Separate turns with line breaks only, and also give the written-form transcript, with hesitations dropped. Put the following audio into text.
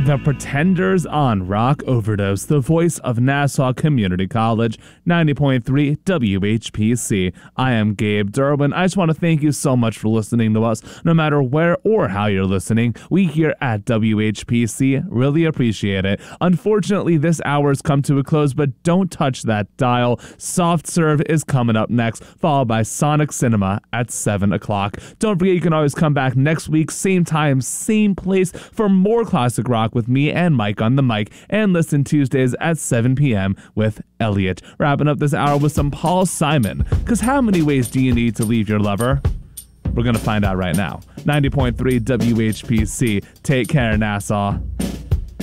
The Pretenders on Rock Overdose, the voice of Nassau Community College, 90.3 WHPC. I am Gabe Derwin. I just want to thank you so much for listening to us, no matter where or how you're listening. We here at WHPC really appreciate it. Unfortunately, this hour has come to a close, but don't touch that dial. Soft Serve is coming up next, followed by Sonic Cinema at 7 o'clock. Don't forget you can always come back next week, same time, same place, for more classic rock with me and Mike on the mic, and listen Tuesdays at 7 p.m. with Elliot. Wrapping up this hour with some Paul Simon, because how many ways do you need to leave your lover? We're going to find out right now. 90.3 WHPC. Take care, Nassau.